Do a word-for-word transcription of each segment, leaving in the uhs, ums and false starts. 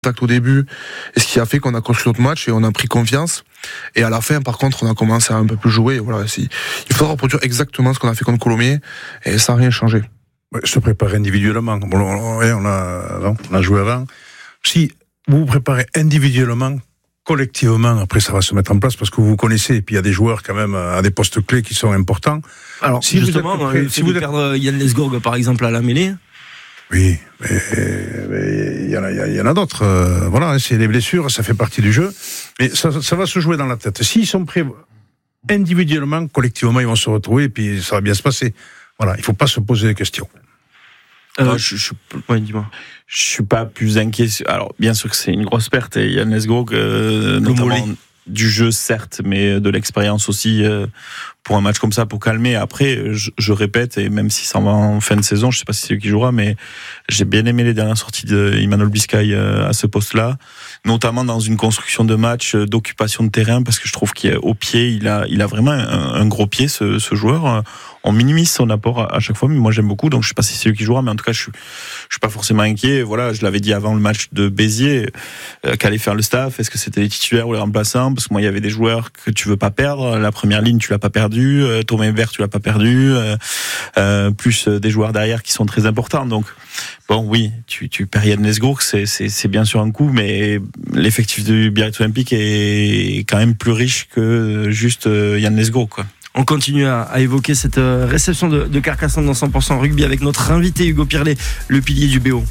au début, et ce qui a fait qu'on a construit notre match et on a pris confiance. Et à la fin, par contre, on a commencé à un peu plus jouer. Voilà, si, il faudra reproduire exactement ce qu'on a fait contre Colomiers et ça n'a rien changé. Ouais, se préparer individuellement. Bon, on, on, a, on a joué avant. Si vous vous préparez individuellement, collectivement, après ça va se mettre en place parce que vous vous connaissez. Et puis il y a des joueurs quand même à des postes clés qui sont importants. Alors, si justement, vous êtes, si vous êtes... perdre Yann Lesgourg, par exemple, à la mêlée. Oui, mais il y en a, il y en a d'autres. Euh, voilà, c'est les blessures, ça fait partie du jeu. Mais ça, ça va se jouer dans la tête. S'ils sont prêts individuellement, collectivement, ils vont se retrouver et puis ça va bien se passer. Voilà, il faut pas se poser des questions. Euh, non, je, je, ouais, dis-moi. Je suis pas plus inquiet. Alors, bien sûr que c'est une grosse perte. Et Yann Lesgourg, euh, notamment du jeu, certes, mais de l'expérience aussi. Euh, pour un match comme ça, pour calmer. Après, je, je répète, et même si ça va en fin de saison, je sais pas si c'est lui qui jouera, mais j'ai bien aimé les dernières sorties de Emmanuel Biscay à ce poste-là, notamment dans une construction de match, d'occupation de terrain, parce que je trouve qu'au pied, il a, il a vraiment un, un gros pied, ce, ce joueur. On minimise son apport à chaque fois, mais moi j'aime beaucoup, donc je sais pas si c'est lui qui jouera, mais en tout cas, je suis, je suis pas forcément inquiet. Voilà, je l'avais dit avant le match de Béziers, euh, qu'allait faire le staff, est-ce que c'était les titulaires ou les remplaçants, parce que moi, il y avait des joueurs que tu veux pas perdre, la première ligne, tu l'as pas perdu. Euh, Thomas Hébert, tu l'as pas perdu, euh, euh, plus euh, des joueurs derrière qui sont très importants. Donc, bon, oui, tu, tu perds Yann Lesgourg, c'est, c'est, c'est bien sûr un coup, mais l'effectif du Biarritz Olympique est quand même plus riche que juste euh, Yann Lesgourg, quoi. On continue à, à évoquer cette euh, réception de, de Carcassonne dans cent pour cent rugby avec notre invité Hugo Pirlet, le pilier du B O.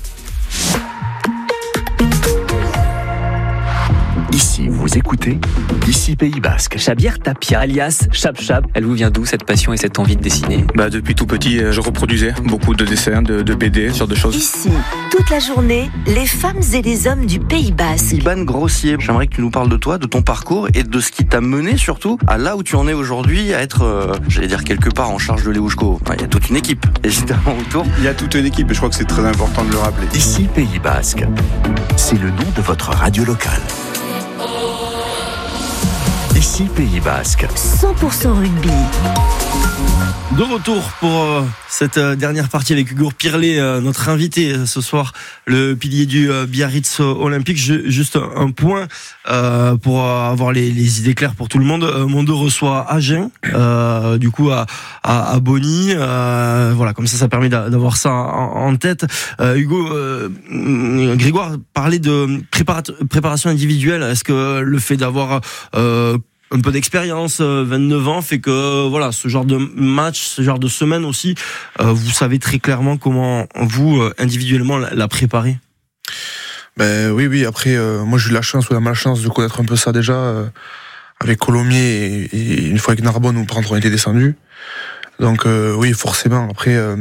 Ici, vous écoutez Ici Pays Basque. Chabière Tapia, alias Chap Chap. Elle vous vient d'où cette passion et cette envie de dessiner? Bah depuis tout petit, je reproduisais beaucoup de dessins, de, de B D, ce genre de choses. Ici, toute la journée, les femmes et les hommes du Pays Basque. Iban Grossier, j'aimerais que tu nous parles de toi, de ton parcours et de ce qui t'a mené surtout à là où tu en es aujourd'hui, à être, euh, j'allais dire quelque part en charge de Léouchko. Enfin, il y a toute une équipe, évidemment, autour. Il y a toute une équipe et je crois que c'est très important de le rappeler. Ici Pays Basque, c'est le nom de votre radio locale. Ici Pays Basque. cent pour cent rugby. De retour pour euh, cette euh, dernière partie avec Hugo Pirlet, euh, notre invité euh, ce soir, le pilier du euh, Biarritz Olympique. Je, juste un, un point euh, pour euh, avoir les, les idées claires pour tout le monde. Euh, Mondo reçoit Agen, euh, du coup à, à, à Bonny. Euh, voilà, comme ça, ça permet d'avoir ça en, en tête. Euh, Hugo, euh, Grégoire parlait de préparat- préparation individuelle. Est-ce que le fait d'avoir euh, un peu d'expérience, vingt-neuf ans, fait que voilà, ce genre de match, ce genre de semaine aussi, euh, vous savez très clairement comment vous, individuellement, la, la préparer. Ben oui, oui. Après, euh, moi j'ai eu la chance ou la malchance de connaître un peu ça déjà euh, avec Colomiers et, et une fois avec Narbonne où on était descendu. Donc euh, oui, forcément. Après. Euh,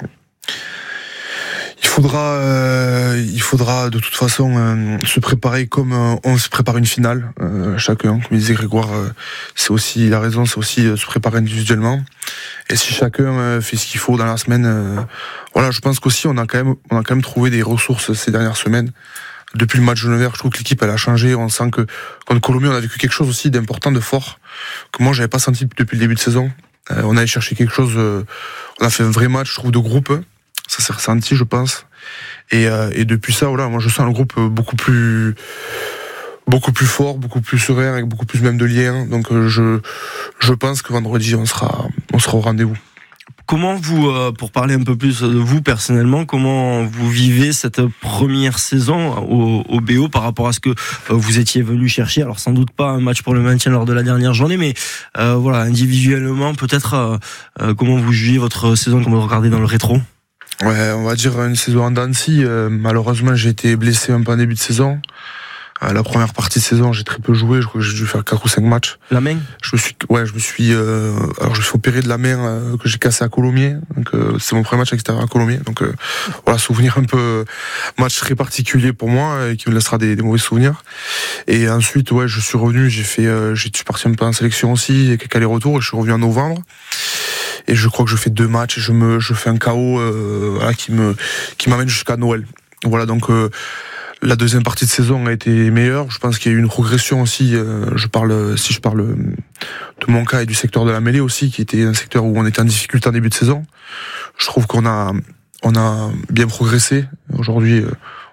Il faudra, euh, il faudra de toute façon euh, se préparer comme euh, on se prépare une finale, euh, chacun. Comme disait Grégoire, euh, c'est aussi la raison, c'est aussi euh, se préparer individuellement. Et si chacun euh, fait ce qu'il faut dans la semaine, euh, voilà, je pense qu'aussi on a quand même, on a quand même trouvé des ressources ces dernières semaines. Depuis le match de Nevers, je trouve que l'équipe elle a changé. On sent que contre Colomiers, on a vécu quelque chose aussi d'important, de fort, que moi j'avais pas senti depuis le début de saison. Euh, on allait chercher quelque chose. Euh, on a fait un vrai match, je trouve, de groupe. Ça s'est ressenti, je pense. Et, euh, et depuis ça, voilà, moi je sens le groupe beaucoup plus, beaucoup plus fort, beaucoup plus serein, avec beaucoup plus même de liens. Donc euh, je, je pense que vendredi on sera, on sera au rendez-vous. Comment vous, euh, pour parler un peu plus de vous personnellement, comment vous vivez cette première saison au, au B O par rapport à ce que euh, vous étiez venu chercher? Alors sans doute pas un match pour le maintien lors de la dernière journée, mais euh, voilà, individuellement peut-être euh, euh, comment vous jugez votre saison, comment vous regardez dans le rétro? Ouais, on va dire une saison en dents de scie. Euh, malheureusement, j'ai été blessé un peu en début de saison. Euh, la première partie de saison, j'ai très peu joué. Je crois que j'ai dû faire quatre ou cinq matchs. La main? Je me suis, ouais, je me suis, euh, alors je me suis opéré de la main euh, que j'ai cassé à Colomiers. Donc euh, c'est mon premier match extérieur à Colomiers. Donc euh, voilà, souvenir un peu match très particulier pour moi et qui me laissera des, des mauvais souvenirs. Et ensuite, ouais, je suis revenu. J'ai fait, euh, j'ai suis parti un peu en sélection aussi, quelques allers-retours. Et je suis revenu en novembre. Et je crois que je fais deux matchs et je me, je fais un K O euh, voilà, qui me, qui m'amène jusqu'à Noël. Voilà, donc euh, la deuxième partie de saison a été meilleure. Je pense qu'il y a eu une progression aussi. Euh, je parle, si je parle de mon cas et du secteur de la mêlée aussi, qui était un secteur où on était en difficulté en début de saison. Je trouve qu'on a, on a bien progressé. Aujourd'hui,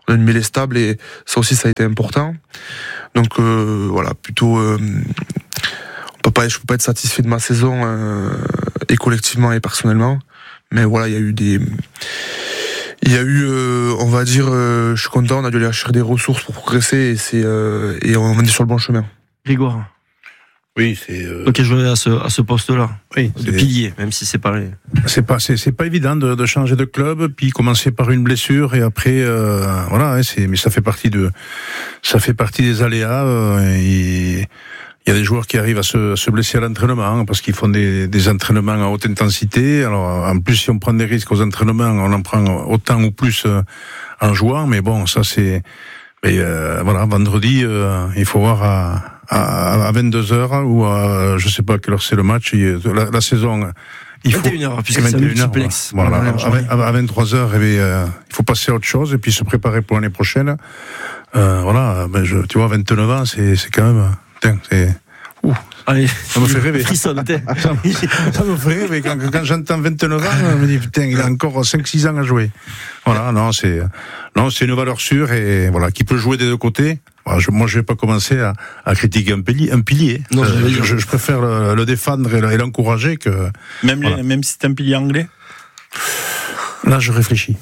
on a une mêlée stable et ça aussi ça a été important. Donc euh, voilà, plutôt euh, on peut pas, je peux pas être satisfait de ma saison euh, et collectivement et personnellement, mais voilà, il y a eu des il y a eu euh, on va dire euh, je suis content, on a dû aller chercher des ressources pour progresser et c'est euh, et on est sur le bon chemin. Grégoire. Oui, c'est. Euh... Ok, jouer à ce à ce poste-là. Oui, de pilier, même si c'est pas. C'est pas c'est c'est pas évident de, de changer de club, puis commencer par une blessure et après euh, voilà, hein, c'est mais ça fait partie de ça fait partie des aléas. Euh, et il y a des joueurs qui arrivent à se, à se blesser à l'entraînement hein, parce qu'ils font des, des entraînements à haute intensité. Alors en plus, si on prend des risques aux entraînements, on en prend autant ou plus euh, en jouant. Mais bon, ça c'est. Mais euh, voilà, vendredi, euh, il faut voir à, à, à vingt-deux heures ou à, je sais pas à quelle heure c'est le match. Il, la, la saison, il faut. vingt et une heures, puisque c'est un multiplex. Voilà, voilà à, à vingt-trois heures, eh euh, il faut passer à autre chose et puis se préparer pour l'année prochaine. Euh, voilà, ben je, tu vois, vingt-neuf ans, c'est, c'est quand même. Putain, c'est. Ouh. Allez, ça me fait rêver. Frissonne, ça, ça me fait rêver. Quand, quand j'entends vingt-neuf ans, je me dis, putain, il a encore cinq six ans à jouer. Voilà, non, c'est, non, c'est une valeur sûre et voilà, qui peut jouer des deux côtés. Voilà, je, moi, je vais pas commencer à, à critiquer un pilier. Un pilier. Non, euh, je, je, je préfère le, le défendre et l'encourager que. Même, voilà. les, même si c'est un pilier anglais? Là, je réfléchis.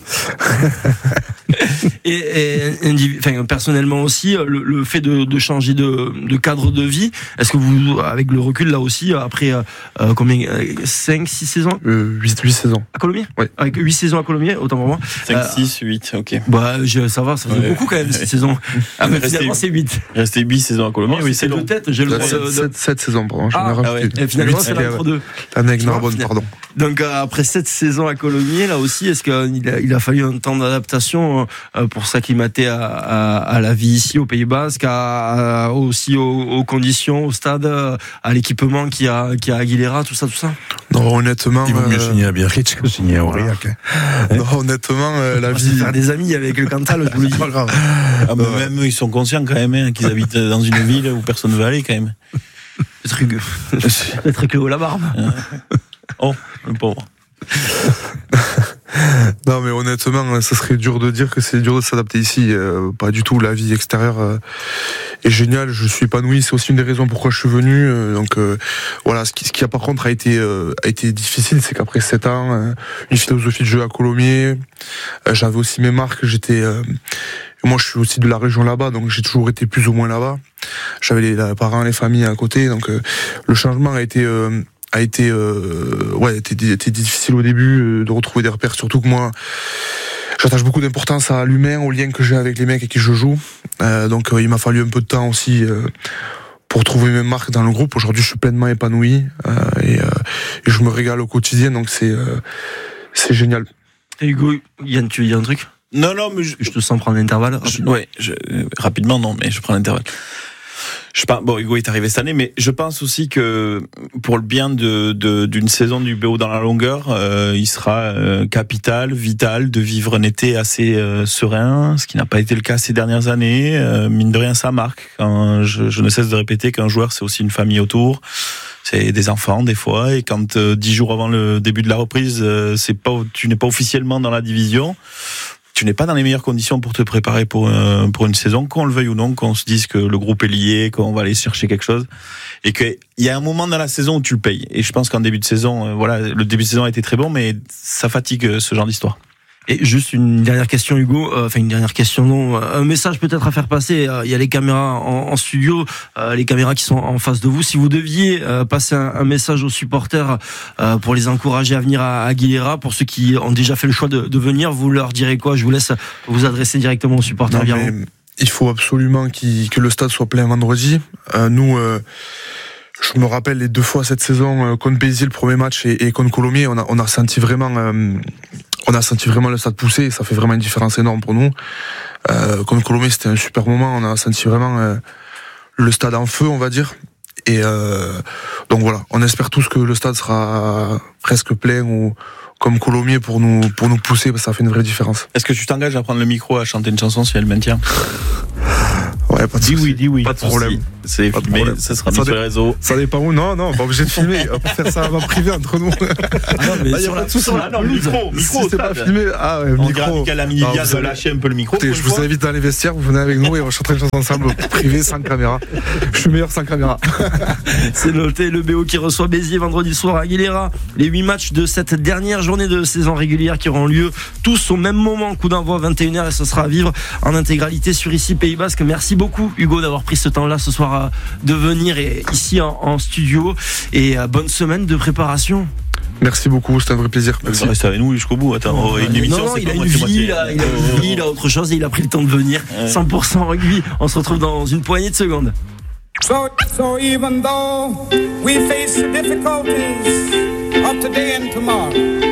et, et enfin, personnellement aussi, le, le fait de, de changer de, de cadre de vie, est-ce que vous, avec le recul là aussi, après euh, combien, cinq, six saisons, euh, huit, huit saisons à Colomiers, oui. Avec huit saisons à Colomiers, autant pour moi. cinq, six, huit, ok. Bah, je, ça va, ça fait ouais. beaucoup quand même six saisons. Ah, mais finalement c'est huit. Resté huit saisons à Colomiers, oh, oui, c'est deux têtes. J'ai le droit de sept saisons, pardon. Ah, ah ouais. Et finalement c'est l'entre deux. Avec Narbonne, pardon. Donc euh, après sept saisons à Colomiers, là aussi, est-ce qu'il a, il a fallu un temps d'adaptation euh, pour s'acclimater à, à, à la vie ici au Pays Basque, à, à, aussi aux, aux conditions, au stade, à l'équipement qu'il y a, qu'il y a à Aguilera, tout ça, tout ça? Non, honnêtement. Il vaut mieux euh... signer à Biarritz que signer à Aurillac. Hein. Non, honnêtement, euh, la vie. Faire des amis avec le Cantal, je vous le dis. Pas grave. Ah, bah, même eux, ils sont conscients quand même hein, qu'ils habitent dans une ville où personne ne veut aller quand même. Peut-être que la barbe. Oh, le pauvre. Non mais honnêtement, ça serait dur de dire que c'est dur de s'adapter ici. Euh, pas du tout. La vie extérieure euh, est géniale. Je suis épanoui. C'est aussi une des raisons pourquoi je suis venu. Euh, donc euh, voilà. Ce qui, ce qui a par contre a été euh, a été difficile, c'est qu'après sept ans, euh, une philosophie de jeu à Colomiers, euh, j'avais aussi mes marques. J'étais euh, moi, je suis aussi de la région là-bas, donc j'ai toujours été plus ou moins là-bas. J'avais les, les parents, les familles à côté, donc euh, le changement a été euh, a été euh, ouais était, était difficile au début euh, de retrouver des repères, surtout que moi j'attache beaucoup d'importance à l'humain, au lien que j'ai avec les mecs avec qui je joue, euh, donc euh, il m'a fallu un peu de temps aussi euh, pour trouver mes marques dans le groupe. Aujourd'hui je suis pleinement épanoui euh, et, euh, et je me régale au quotidien, donc c'est euh, c'est génial. Et Hugo, Yann, tu veux dire un truc? Non, non, mais je, je te sens prendre l'intervalle. Je, ouais, je, euh, rapidement, non, mais je prends l'intervalle. Je pense, bon, Hugo est arrivé cette année, mais je pense aussi que pour le bien de, de d'une saison du B O dans la longueur, euh, il sera euh, capital, vital de vivre un été assez euh, serein, ce qui n'a pas été le cas ces dernières années. Euh, mine de rien, ça marque. Quand je, je ne cesse de répéter qu'un joueur, c'est aussi une famille autour. C'est des enfants des fois, et quand euh, dix jours avant le début de la reprise, euh, c'est pas, tu n'es pas officiellement dans la division. Tu n'es pas dans les meilleures conditions pour te préparer pour euh, pour une saison, qu'on le veuille ou non, qu'on se dise que le groupe est lié, qu'on va aller chercher quelque chose, et qu'il y a un moment dans la saison où tu le payes. Et je pense qu'en début de saison, euh, voilà, le début de saison a été très bon, mais ça fatigue euh, ce genre d'histoire. Et juste une dernière question, Hugo. Euh, enfin, une dernière question, non. Un message peut-être à faire passer. Il y a les caméras en, en studio, euh, les caméras qui sont en face de vous. Si vous deviez euh, passer un, un message aux supporters euh, pour les encourager à venir à Aguilera, pour ceux qui ont déjà fait le choix de, de venir, vous leur direz quoi? Je vous laisse vous adresser directement aux supporters. Non, mais il faut absolument qu'il, que le stade soit plein vendredi. Euh, nous... Euh Je me rappelle les deux fois cette saison euh, contre Béziers, le premier match, et, et contre Colomiers, on a, on a senti vraiment, euh, on a senti vraiment le stade pousser. Et ça fait vraiment une différence énorme pour nous. Euh, contre Colomiers, c'était un super moment. On a senti vraiment euh, le stade en feu, on va dire. Et euh, donc voilà, on espère tous que le stade sera presque plein ou comme Colomiers pour nous pour nous pousser, parce que ça fait une vraie différence. Est-ce que tu t'engages à prendre le micro à chanter une chanson si elle maintient? Ouais, pas de dis souci. oui, dis oui. Pas de problème. souci. c'est Pas de filmé, problème. ça sera mis Ça sur dé- les réseaux. Ça dépend où. Non, non, pas obligé de filmer. On peut faire ça en privé entre nous. Ah non, mais Là, y a sur pas la- de souci. sur la- non, micro, Si micro au c'est pas stade. filmé, ah ouais, On micro. dira Michael Aminidia Non, vous de allez- lâcher un peu le micro. Écoutez, pour je une vous fois. invite dans les vestiaires, vous venez avec nous et on chantera une chanson ensemble, privé, sans caméra. Je suis meilleur sans caméra. C'est noté, le B O qui reçoit Béziers vendredi soir à Aguilera. Les huit matchs de cette dernière journée de saison régulière qui auront lieu tous au même moment, coup d'envoi vingt et une heures, et ce sera à vivre en intégralité sur ici Pays Basque. Merci beaucoup Hugo d'avoir pris ce temps-là ce soir euh, de venir et, ici en, en studio, et euh, bonne semaine de préparation. Merci beaucoup, c'était un vrai plaisir. Merci. Il reste avec nous jusqu'au bout. Attends, oh, une émission, non, non, c'est il pas a une moitié, vie, moitié. il a, il a une vie, il a autre chose et il a pris le temps de venir. Ouais. cent pour cent rugby. On se retrouve dans une poignée de secondes. So, so even though we face the difficulties of today and tomorrow,